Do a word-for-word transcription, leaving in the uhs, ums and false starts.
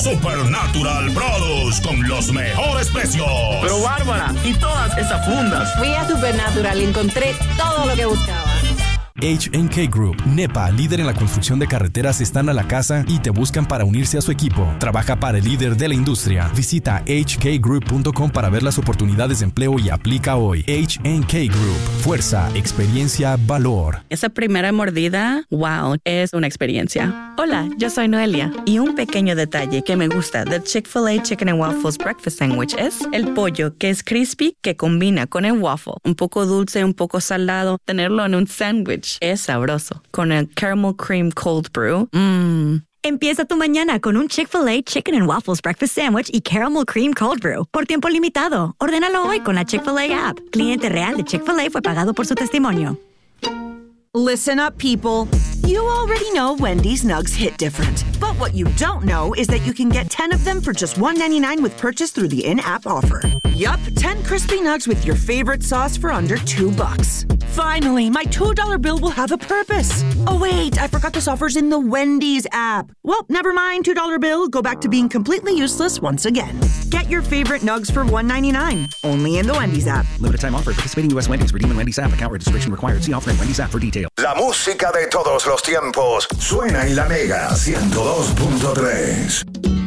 Supernatural Produce con los mejores precios. Pero Bárbara, ¿y todas esas fundas? Fui a Supernatural y encontré todo lo que buscaba. H and K Group, NEPA, líder en la construcción de carreteras, están a la casa y te buscan para unirse a su equipo. Trabaja para el líder de la industria. Visita h k group punto com para ver las oportunidades de empleo y aplica hoy. H and K Group. Fuerza, experiencia, valor. Esa primera mordida, wow, es una experiencia. Hola, yo soy Noelia. Y un pequeño detalle que me gusta del Chick-fil-A Chicken and Waffles Breakfast Sandwich es el pollo, que es crispy, que combina con el waffle. Un poco dulce, un poco salado. Tenerlo en un sándwich es sabroso. Con el caramel cream cold brew, mmm. Empieza tu mañana con un Chick-fil-A Chicken and Waffles Breakfast Sandwich y Caramel Cream Cold Brew por tiempo limitado. Ordénalo hoy con la Chick-fil-A app. Cliente real de Chick-fil-A fue pagado por su testimonio. Listen up, people. You already know Wendy's Nugs hit different. But what you don't know is that you can get ten of them for just one ninety-nine with purchase through the in-app offer. Yup, ten crispy nugs with your favorite sauce for under two bucks. Finally, my two dollar bill will have a purpose. Oh wait, I forgot this offer's in the Wendy's app. Well, never mind, two dollar bill. Go back to being completely useless once again. Get your favorite nugs for one ninety-nine. Only in the Wendy's app. Limited time offer. Participating U S Wendy's. Redeem in Wendy's app. Account registration required. See offer in Wendy's app for details. La música de todos los tiempos suena en la Mega ciento dos punto tres.